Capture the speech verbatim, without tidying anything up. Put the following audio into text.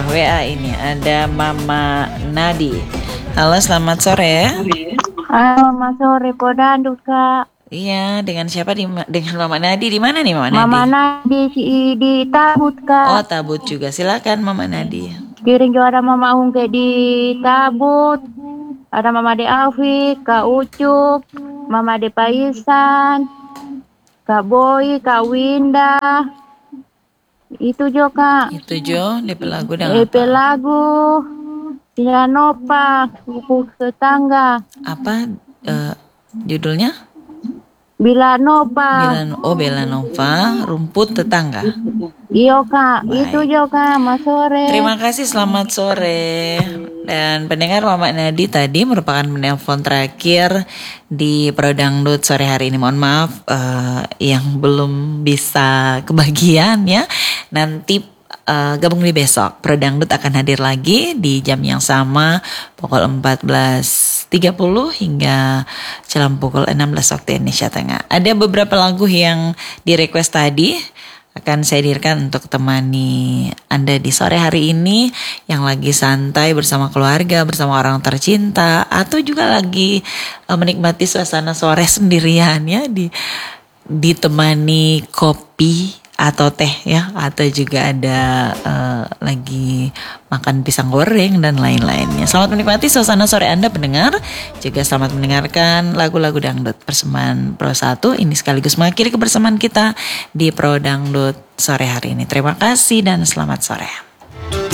W A ini ada Mama Nadi. Halo, selamat sore. Halo, selamat sore, Podandut, Kak. Iya, dengan siapa di dengan Mama Nadi? Di mana nih Mama Nadi? Mama Nadi si di Tabut, Kak. Oh, Tabut juga. Silakan Mama Nadi. Kiring juga ada Mama Ungke di Tabut. Ada Mama De Afik, Kak Ucup, Mama De Paisan, Kak Boy, Kak Winda. Itu Jo, Kak. Itu Jo, D P lagu dan D P apa? lagu Silanopa, buku tetangga. Apa uh, judulnya? Bila Nova. Bela, oh Bela Nova, rumput tetangga. Iya Kak, Baik. itu Jo Kak, mas sore. Terima kasih, selamat sore. Dan pendengar, Mama Nadi tadi merupakan penelpon terakhir di Prodangdut sore hari ini. Mohon maaf uh, yang belum bisa kebagian ya. Nanti Uh, gabung di besok. Prodangdut akan hadir lagi di jam yang sama pukul empat belas tiga puluh hingga jelang pukul enam belas waktu Indonesia Tengah. Ada beberapa lagu yang di request tadi akan saya hadirkan untuk temani Anda di sore hari ini yang lagi santai bersama keluarga, bersama orang tercinta, atau juga lagi uh, menikmati suasana sore sendirian ya, di ditemani kopi atau teh ya, atau juga ada uh, lagi makan pisang goreng dan lain-lainnya. Selamat menikmati suasana sore Anda pendengar. Juga selamat mendengarkan lagu-lagu dangdut persembahan Pro satu. Ini sekaligus mengakhiri kebersamaan kita di Pro Dangdut sore hari ini. Terima kasih dan selamat sore.